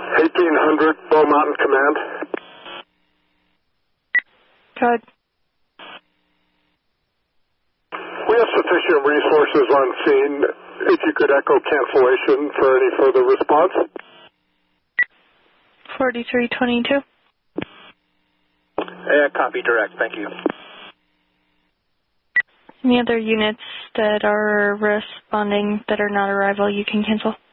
1800 Bow Mountain Command. Go ahead. We have sufficient resources on scene. If you could echo cancellation for any further response. 4322. Copy, direct. Thank you. Any other units that are responding that are not arrival, you can cancel.